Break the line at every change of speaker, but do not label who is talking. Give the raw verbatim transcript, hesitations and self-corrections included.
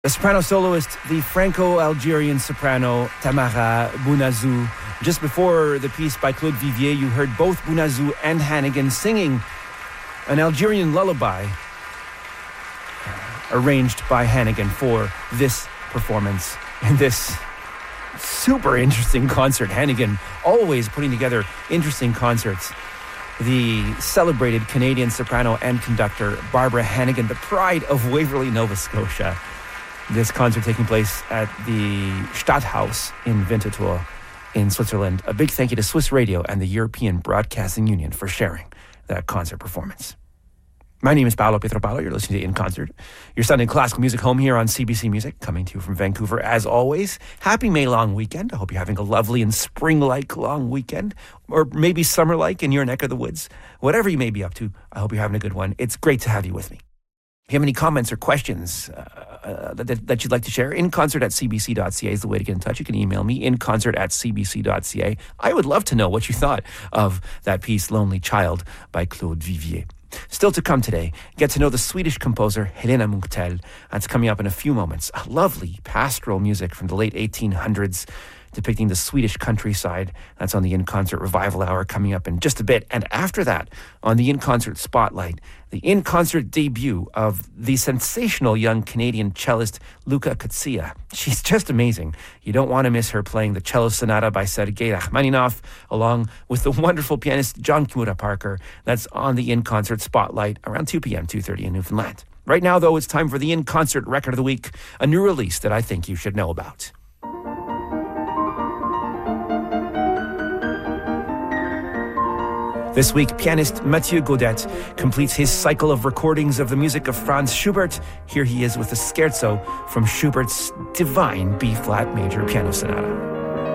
The soprano soloist, the Franco-Algerian soprano Tamara Bounazou. Just before the piece by Claude Vivier, you heard both Bounazou and Hannigan singing an Algerian lullaby arranged by Hannigan for this performance in this super interesting concert. Hannigan always putting together interesting concerts. The celebrated Canadian soprano and conductor Barbara Hannigan, the pride of Waverly, Nova Scotia. This concert taking place at the Stadthaus in Winterthur in Switzerland. A big thank you to Swiss Radio and the European Broadcasting Union for sharing that concert performance. My name is Paolo Pietropalo. You're listening to In Concert, your Sunday classical music home here on C B C Music, coming to you from Vancouver as always. Happy May long weekend. I hope you're having a lovely and spring-like long weekend, or maybe summer-like in your neck of the woods. Whatever you may be up to, I hope you're having a good one. It's great to have you with me. If you have any comments or questions uh, uh, that, that you'd like to share, inconcert at c b c dot c a is the way to get in touch. You can email me, inconcert at c b c dot c a. I would love to know what you thought of that piece, Lonely Child, by Claude Vivier. Still to come today, get to know the Swedish composer Helena Munkhtel. That's coming up in a few moments. A lovely pastoral music from the late eighteen hundreds, depicting the Swedish countryside. That's on the In Concert Revival Hour coming up in just a bit. And after that, on the In Concert Spotlight, the In Concert debut of the sensational young Canadian cellist Luca Kutsia. She's just amazing. You don't want to miss her playing the cello sonata by Sergei Rachmaninoff, along with the wonderful pianist John Kimura Parker. That's on the In Concert Spotlight around two p.m., two thirty in Newfoundland. Right now, though, it's time for the In Concert Record of the Week, a new release that I think you should know about. This week, pianist Mathieu Gaudet completes his cycle of recordings of the music of Franz Schubert. Here he is with a scherzo from Schubert's divine B-flat major piano sonata.